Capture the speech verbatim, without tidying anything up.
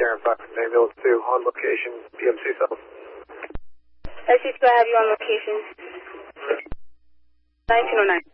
Sharon Fox Ambulance two on location, P M C South. S C two, I have you on location. nineteen oh nine.